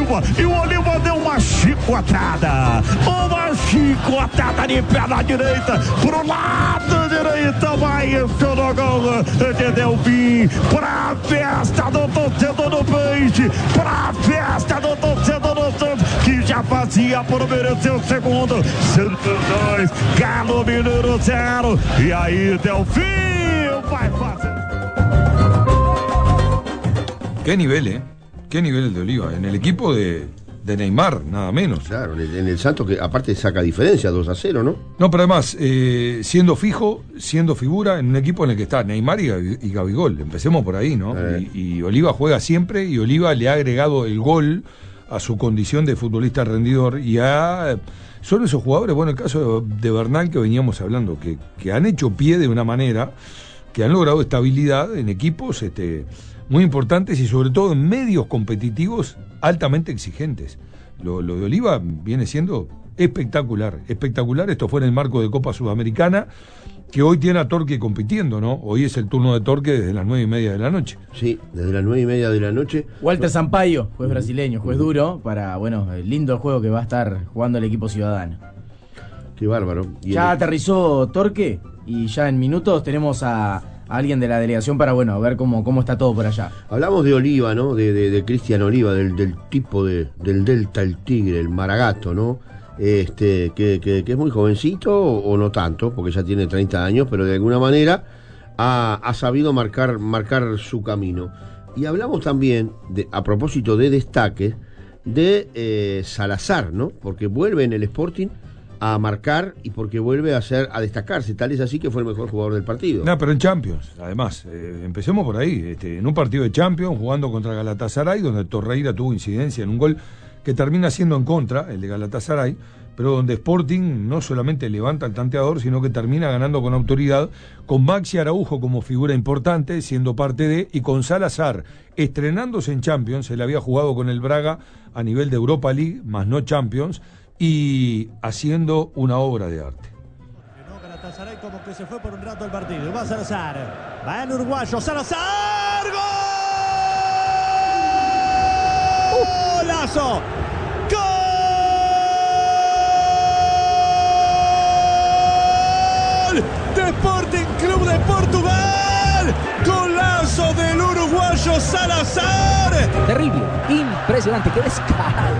Oliva, e o Oliva deu uma chicotada de perna direita, pro lado direito, vai enfiou no gol de Delfim, pra festa do torcedor do Peixe, pra festa do torcedor do Santos, que já fazia por merecer o segundo. Santos 2, Galo Mineiro 0, e aí Delfim vai fazer. Qué nivel, qué nivel de Oliva, en el equipo de Neymar, nada menos. Claro, en el Santos, que aparte saca diferencia, 2-0, ¿no? No, pero además, siendo fijo, siendo figura en un equipo en el que está Neymar y Gabigol. Empecemos por ahí, ¿no? Y Oliva juega siempre, y Oliva le ha agregado el gol a su condición de futbolista rendidor, y son esos jugadores, bueno, el caso de Bernal que veníamos hablando, que han hecho pie de una manera, que han logrado estabilidad en equipos muy importantes y sobre todo en medios competitivos altamente exigentes. Lo de Oliva viene siendo espectacular. Esto fue en el marco de Copa Sudamericana, que hoy tiene a Torque compitiendo, ¿no? Hoy es el turno de Torque desde las 9:30 de la noche. Sí, desde las 9:30 de la noche. Walter Sampaio, juez brasileño, juez duro, para, bueno, el lindo juego que va a estar jugando el equipo ciudadano. Qué bárbaro. Ya aterrizó Torque y ya en minutos tenemos a alguien de la delegación para, bueno, ver cómo está todo por allá. Hablamos de Oliva, ¿no? De Cristian Oliva, del tipo del Delta, el Tigre, el Maragato, ¿no? Que es muy jovencito o no tanto, porque ya tiene 30 años, pero de alguna manera ha sabido marcar su camino. Y hablamos también, a propósito de destaque, de Salazar, ¿no? Porque vuelve en el Sporting a marcar y porque vuelve a destacarse. Tal es así que fue el mejor jugador del partido. No, pero en Champions, además, empecemos por ahí, en un partido de Champions jugando contra Galatasaray, donde Torreira tuvo incidencia en un gol que termina siendo en contra, el de Galatasaray, pero donde Sporting no solamente levanta el tanteador, sino que termina ganando con autoridad, con Maxi Araujo como figura importante, siendo parte de, y con Salazar estrenándose en Champions. Él había jugado con el Braga a nivel de Europa League, más no Champions, y haciendo una obra de arte. Galatasaray como que se fue por un rato el partido. Va Salazar, va el uruguayo, Salazar, ¡golazo! ¡Gol! De Sporting Club de Portugal, golazo del uruguayo Salazar. Terrible, impresionante, qué descarado.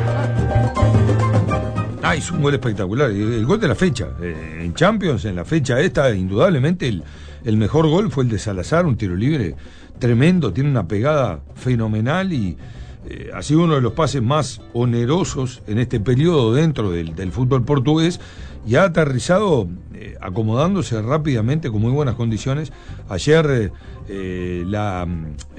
Es un gol espectacular, el gol de la fecha, en Champions, en la fecha esta, indudablemente el mejor gol fue el de Salazar, un tiro libre tremendo, tiene una pegada fenomenal y ha sido uno de los pases más onerosos en este periodo dentro del fútbol portugués, y ha aterrizado acomodándose rápidamente con muy buenas condiciones. Ayer la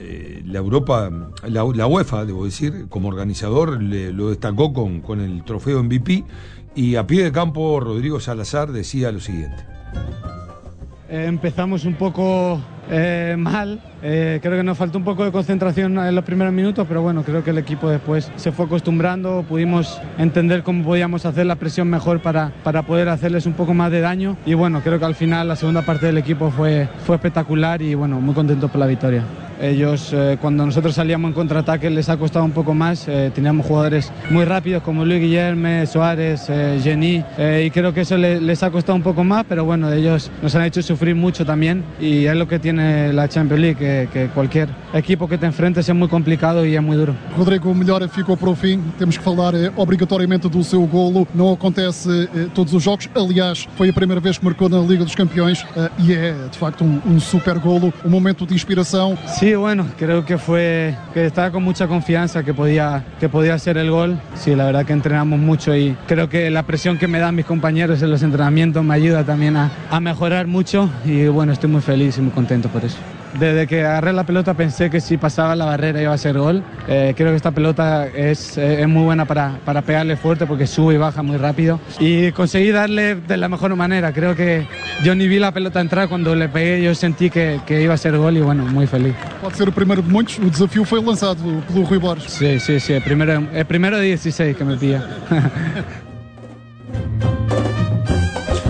UEFA, debo decir, como organizador, lo destacó con el trofeo MVP, y a pie de campo Rodrigo Salazar decía lo siguiente. Empezamos un poco mal, creo que nos faltó un poco de concentración en los primeros minutos, pero bueno, creo que el equipo después se fue acostumbrando, pudimos entender cómo podíamos hacer la presión mejor para poder hacerles un poco más de daño, y bueno, creo que al final la segunda parte del equipo fue espectacular y bueno, muy contentos por la victoria. Ellos, cuando nosotros salíamos en contraataque, les ha costado un poco más. Teníamos jugadores muy rápidos como Luis Guillermo, Suárez, Geni, y creo que eso les ha costado un poco más, pero bueno, ellos nos han hecho sufrir mucho también, y es lo que tiene la Champions League, que cualquier equipo que te enfrentes es muy complicado y es muy duro. Rodrigo Melhora ficou para o fim, temos que falar obrigatoriamente do seu golo, não acontece todos os jogos, aliás, foi a primeira vez que marcou na Liga dos Campeões, e é de facto um super golo, um momento de inspiração. Sí, bueno, creo que estaba con mucha confianza que podía ser el gol. Sí, la verdad que entrenamos mucho y creo que la presión que me dan mis compañeros en los entrenamientos me ayuda también a mejorar mucho, y bueno, estoy muy feliz y muy contento por eso. Desde que agarré la pelota pensé que si pasaba la barrera iba a ser gol. Creo que esta pelota es muy buena para pegarle fuerte, porque sube y baja muy rápido, y conseguí darle de la mejor manera. Creo que yo ni vi la pelota entrar, cuando le pegué yo sentí que iba a ser gol, y bueno, muy feliz. Pode ser o primeiro de muitos, o desafio foi lançado pelo Rui Borges. Sí, el primero de 16 que me pilla.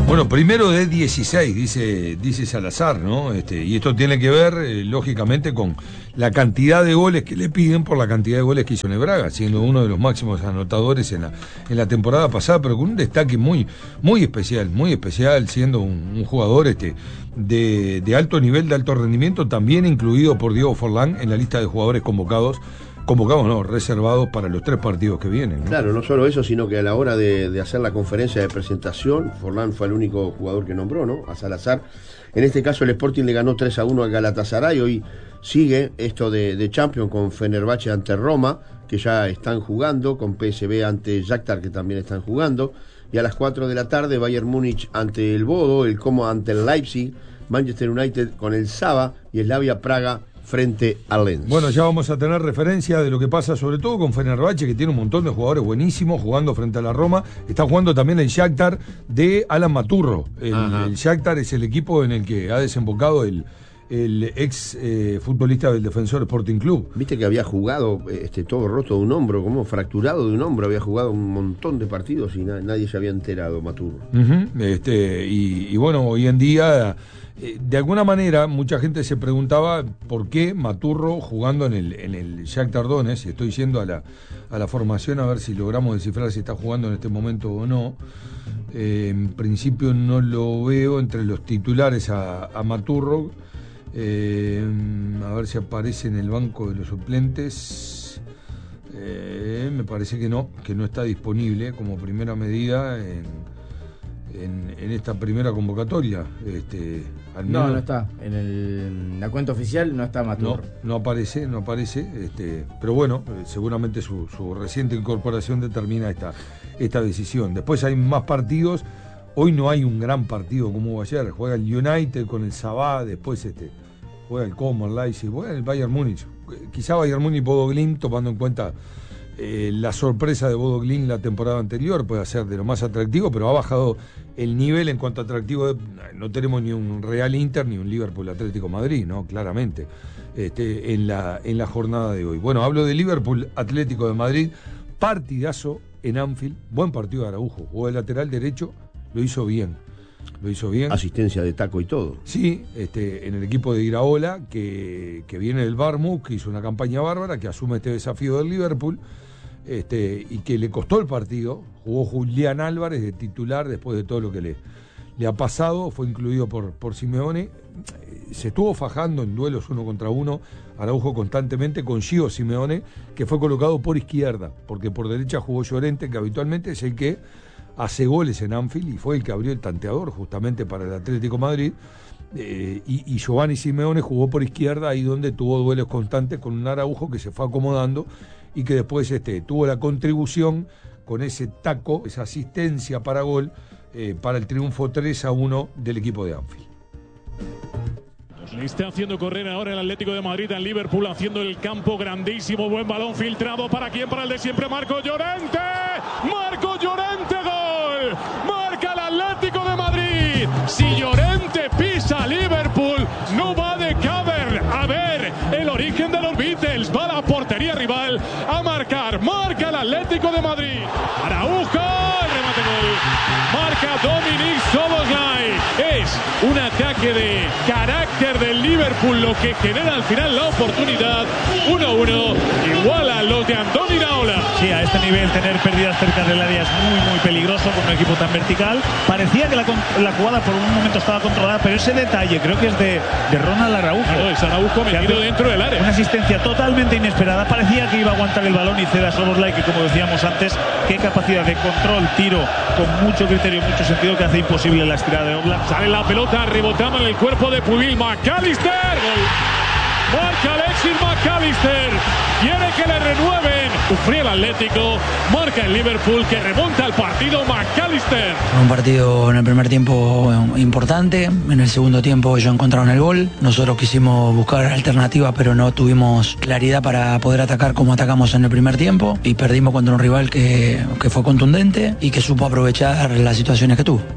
Bueno, primero de 16, dice Salazar, ¿no? Y esto tiene que ver, lógicamente, con la cantidad de goles que le piden por la cantidad de goles que hizo en el Braga, siendo uno de los máximos anotadores en la temporada pasada, pero con un destaque muy especial, siendo un jugador de alto nivel, de alto rendimiento, también incluido por Diego Forlán en la lista de jugadores reservados para los 3 partidos que vienen, ¿no? Claro, no solo eso, sino que a la hora de hacer la conferencia de presentación, Forlán fue el único jugador que nombró, ¿no? A Salazar. En este caso el Sporting le ganó 3-1 al Galatasaray. Hoy sigue esto de Champions con Fenerbahce ante Roma, que ya están jugando, con PSV ante Shakhtar, que también están jugando, y a las 4 de la tarde Bayern Múnich ante el Bodo, el Como ante el Leipzig, Manchester United con el Saba y Slavia Praga frente al Lens. Bueno, ya vamos a tener referencia de lo que pasa sobre todo con Fenerbahce, que tiene un montón de jugadores buenísimos jugando frente a la Roma. Está jugando también el Shakhtar de Alan Maturro. El Shakhtar es el equipo en el que ha desembocado el ex futbolista del Defensor Sporting Club. Viste que había jugado todo roto de un hombro, como fracturado de un hombro, había jugado un montón de partidos y nadie se había enterado, Maturro. Y bueno, hoy en día, de alguna manera, mucha gente se preguntaba por qué Maturro jugando en el Shakhtar Donetsk. Estoy yendo a la formación a ver si logramos descifrar si está jugando en este momento o no. En principio no lo veo entre los titulares a Maturro. A ver si aparece en el banco de los suplentes. Me parece que no está disponible como primera medida en esta primera convocatoria. Al menos, no está. En la cuenta oficial no está Maturro. No aparece. Pero bueno, seguramente su reciente incorporación determina esta decisión. Después hay más partidos. Hoy no hay un gran partido como hubo ayer. Juega el United con el Sabah, después juega el Como, el Leipzig, juega el Bayern Múnich. Quizá Bayern Múnich y Bodo Glimt, tomando en cuenta la sorpresa de Bodo Glimt la temporada anterior, puede ser de lo más atractivo, pero ha bajado el nivel en cuanto a atractivo. No tenemos ni un Real Inter ni un Liverpool Atlético Madrid, ¿no? Claramente, en la jornada de hoy. Bueno, hablo de Liverpool Atlético de Madrid, partidazo en Anfield, buen partido de Araujo, jugó de lateral derecho. Lo hizo bien. Asistencia de taco y todo. Sí, en el equipo de Iraola, que viene del Bournemouth, que hizo una campaña bárbara, que asume este desafío del Liverpool, y que le costó el partido. Jugó Julián Álvarez de titular después de todo lo que le ha pasado. Fue incluido por Simeone. Se estuvo fajando en duelos 1 contra 1 Araujo constantemente con Gio Simeone, que fue colocado por izquierda, porque por derecha jugó Llorente, que habitualmente es el que hace goles en Anfield y fue el que abrió el tanteador justamente para el Atlético Madrid, y Giovanni Simeone jugó por izquierda, ahí donde tuvo duelos constantes con un Araujo que se fue acomodando y que después tuvo la contribución con ese taco, esa asistencia para gol, para el triunfo 3-1 del equipo de Anfield. Le está haciendo correr ahora el Atlético de Madrid al Liverpool, haciendo el campo grandísimo, buen balón filtrado, ¿para quién? Para el de siempre, Marco Llorente. ¡Marco Llorente, gol! Marca el Atlético de Madrid. Si Llorente pisa a Liverpool, no va de caber. A ver, el origen de los Beatles, va a la portería rival a marcar. Marca el Atlético de Madrid. Araujo, el remate gol. Marca Dominic Szoboszlai. Es un ataque de carácter del Liverpool lo que genera al final la oportunidad. 1-1, igual a los de Andoni Iraola. Sí, a este nivel tener pérdidas cerca del área es muy peligroso con un equipo tan vertical. Parecía que la jugada por un momento estaba controlada, pero ese detalle creo que es de Ronald Araujo. Claro, es Araujo metido dentro del área. Una asistencia totalmente inesperada. Parecía que iba a aguantar el balón y ceda a Szoboszlai, que como decíamos antes, qué capacidad de control, tiro, con mucho criterio, mucho sentido, que hace imposible la estirada de Oblak. Sale la pelota, rebotaba en el cuerpo de Pubil. McAllister, gol. Marca Alexis McAllister. Quiere que le renueven. Sufrió el Atlético. Marca el Liverpool, que remonta el partido. McAllister. Un partido en el primer tiempo importante. En el segundo tiempo ellos encontraron el gol. Nosotros quisimos buscar alternativas, pero no tuvimos claridad para poder atacar como atacamos en el primer tiempo. Y perdimos contra un rival que fue contundente y que supo aprovechar las situaciones que tuvo.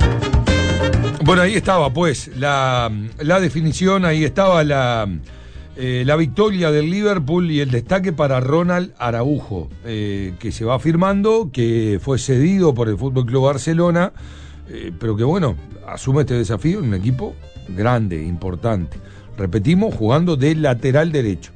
Bueno, ahí estaba pues la definición, ahí estaba la La victoria del Liverpool y el destaque para Ronald Araujo, que se va firmando, que fue cedido por el FC Barcelona, pero que bueno, asume este desafío en un equipo grande, importante. Repetimos, jugando de lateral derecho.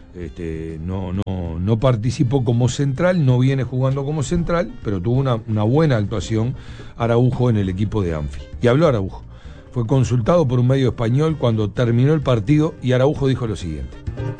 No participó como central, no viene jugando como central, pero tuvo una buena actuación Araujo en el equipo de Anfield. Y habló Araujo. Fue consultado por un medio español cuando terminó el partido y Araujo dijo lo siguiente.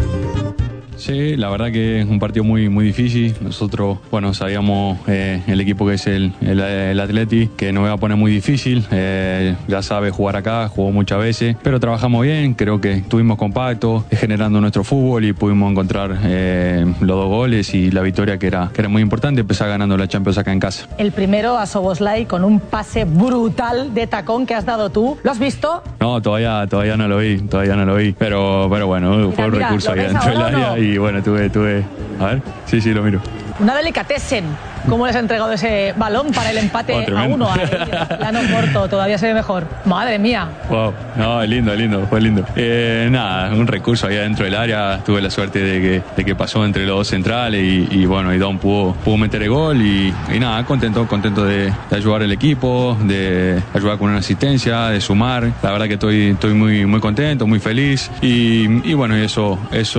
Sí, la verdad que es un partido muy difícil. Nosotros, bueno, sabíamos el equipo que es el Atleti, que nos iba a poner muy difícil. Ya sabe jugar acá, jugó muchas veces, pero trabajamos bien. Creo que estuvimos compactos, generando nuestro fútbol y pudimos encontrar los 2 goles y la victoria que era muy importante, empezar ganando la Champions acá en casa. El primero a Szoboszlai con un pase brutal de tacón que has dado tú. ¿Lo has visto? No, todavía no lo vi, pero bueno, fue un recurso ahí dentro del área y bueno, tuve, a ver, sí, lo miro. Una delicatessen. ¿Cómo les ha entregado ese balón para el empate a 1? Ahí, plano corto, todavía se ve mejor. Madre mía. Wow, no, lindo, fue lindo. Nada, un recurso ahí dentro del área. Tuve la suerte de que pasó entre los 2 centrales y bueno, y Don pudo meter el gol y nada, contento de ayudar al equipo, de ayudar con una asistencia, de sumar. La verdad que estoy muy contento, muy feliz y bueno, eso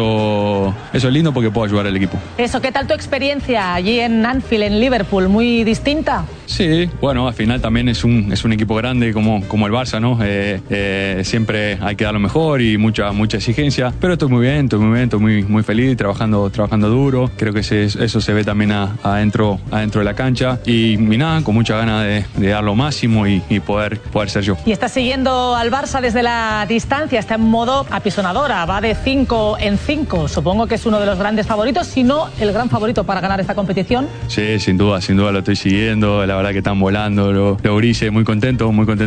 es lindo porque puedo ayudar al equipo. Eso, ¿qué tal tu experiencia allí en Anfield, en Liverpool? ¿Muy distinta? Sí, bueno, al final también es un equipo grande como el Barça, ¿no? Siempre hay que dar lo mejor y mucha exigencia, pero estoy muy bien, estoy muy feliz, trabajando duro. Creo que eso se ve también adentro de la cancha y nada, con mucha ganas de dar lo máximo y poder ser yo. Y estás siguiendo al Barça desde la distancia, está en modo apisonadora, va de 5 en 5. Supongo que es uno de los grandes favoritos, si no el gran favorito para ganar esta competición. Sí, sin duda lo estoy siguiendo. La verdad que están volando los grises, muy contento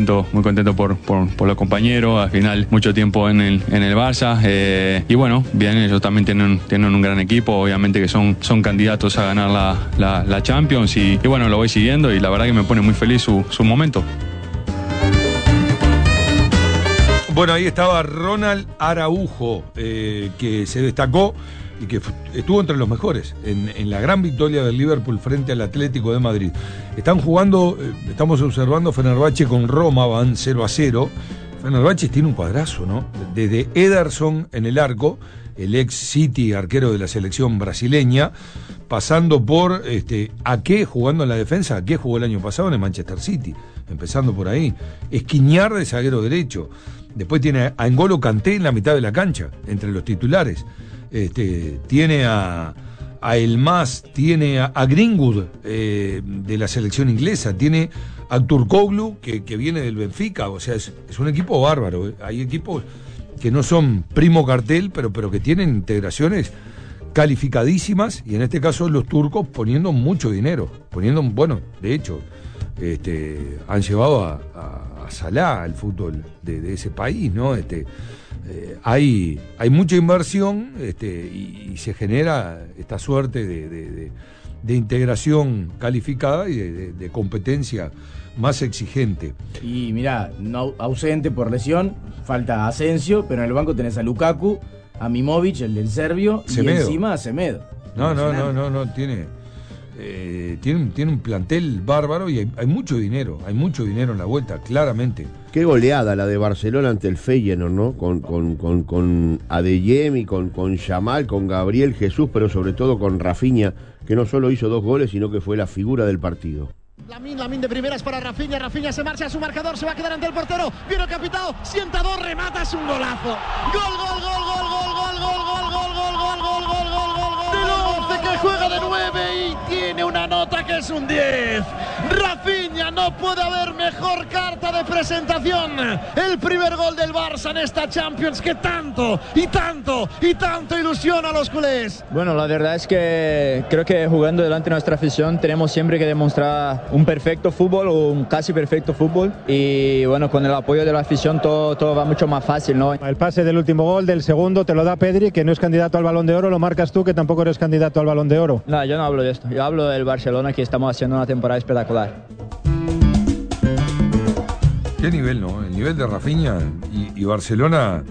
por los compañeros. Al final, mucho tiempo en el Barça. Y bueno, bien, ellos también tienen un gran equipo. Obviamente que son candidatos a ganar la Champions. Y bueno, lo voy siguiendo y la verdad que me pone muy feliz su momento. Bueno, ahí estaba Ronald Araujo, que se destacó y que estuvo entre los mejores en la gran victoria del Liverpool frente al Atlético de Madrid. Estamos observando Fenerbahce con Roma, van 0-0. Fenerbahce tiene un cuadrazo, ¿no? Desde Ederson en el arco, el ex City arquero de la selección brasileña, pasando por Ake jugando en la defensa. Ake jugó el año pasado en el Manchester City, empezando por ahí. Esquiñar de zaguero derecho. Después tiene a N'Golo Kanté en la mitad de la cancha, entre los titulares. Tiene a Elmas, tiene a Greenwood de la selección inglesa, tiene a Turkoglu que viene del Benfica. O sea, es un equipo bárbaro. Hay equipos que no son primo cartel, pero que tienen integraciones calificadísimas, y en este caso los turcos poniendo mucho dinero, de hecho, han llevado a Salah al fútbol de ese país, ¿no? Hay mucha inversión y se genera esta suerte de integración calificada y de competencia más exigente. Y mirá, no, ausente por lesión, falta Asensio, pero en el banco tenés a Lukaku, a Mimovic, el del serbio, Semedo. Y encima a Semedo. No, tiene un plantel bárbaro y hay mucho dinero en la vuelta, claramente. Qué goleada la de Barcelona ante el Feyenoord, ¿no? Con Adeyemi, con Yamal, con Gabriel Jesús, pero sobre todo con Rafinha, que no solo hizo 2 goles, sino que fue la figura del partido. Lamine de primeras para Rafinha se marcha a su marcador, se va a quedar ante el portero, viene el capitán, sienta 2, remata, es un golazo. Gol. Del 11 que juega de 9 y tiene una nota que es un 10. Rafinha, no puede haber mejor carta de presentación. El primer gol del Barça en esta Champions que tanto ilusiona a los culés. Bueno, la verdad es que creo que jugando delante de nuestra afición tenemos siempre que demostrar un perfecto fútbol o un casi perfecto fútbol, y bueno, con el apoyo de la afición todo va mucho más fácil, ¿no? El pase del último gol, del segundo, te lo da Pedri, que no es candidato al Balón de Oro, lo marcas tú, que tampoco eres candidato al Balón de Oro. No, yo no hablo de esto, yo hablo del Barcelona, que estamos haciendo una temporada espectacular. Qué nivel, ¿no? El nivel de Rafinha y Barcelona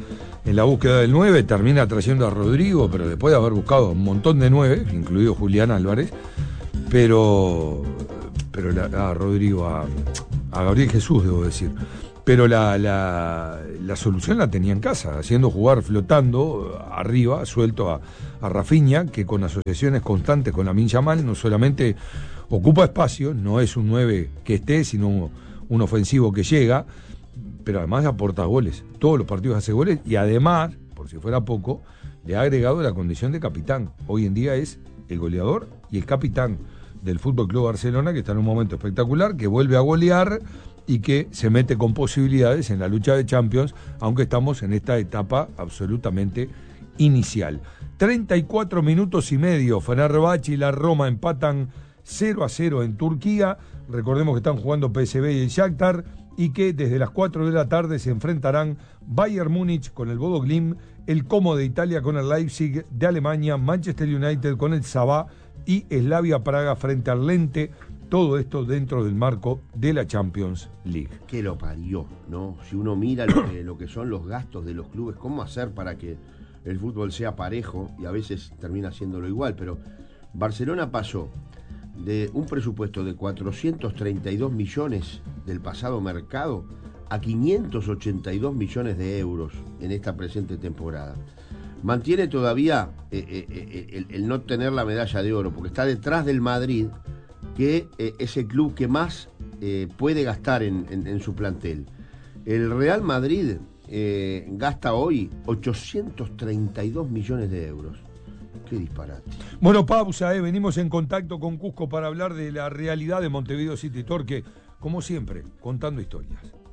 en la búsqueda del 9, termina trayendo a Rodrigo, pero después de haber buscado un montón de 9, incluido Julián Álvarez, pero a Rodrigo, a Gabriel Jesús, debo decir. Pero la solución la tenía en casa, haciendo jugar flotando arriba, suelto a Rafinha, que con asociaciones constantes con Lamine Yamal no solamente ocupa espacio, no es un 9 que esté, sino un ofensivo que llega, pero además aporta goles. Todos los partidos hace goles y además, por si fuera poco, le ha agregado la condición de capitán. Hoy en día es el goleador y el capitán del Fútbol Club Barcelona, que está en un momento espectacular, que vuelve a golear y que se mete con posibilidades en la lucha de Champions, aunque estamos en esta etapa absolutamente inicial. 34 minutos y medio, Fenerbahce y la Roma empatan 0-0 en Turquía. Recordemos que están jugando PSV y el Shakhtar, y que desde las 4 de la tarde se enfrentarán Bayern Múnich con el Bodo Glimt, el Como de Italia con el Leipzig de Alemania, Manchester United con el Sabah y Slavia Praga frente al Lente. Todo esto dentro del marco de la Champions League. Que lo parió, ¿no? Si uno mira lo que son los gastos de los clubes, cómo hacer para que el fútbol sea parejo, y a veces termina haciéndolo igual, pero Barcelona pasó de un presupuesto de 432 millones del pasado mercado a 582 millones de euros en esta presente temporada. Mantiene todavía el no tener la medalla de oro, porque está detrás del Madrid, que es el club que más puede gastar en su plantel. El Real Madrid gasta hoy 832 millones de euros. Qué disparate. Bueno, pausa, venimos en contacto con Cusco para hablar de la realidad de Montevideo City Torque, como siempre, contando historias.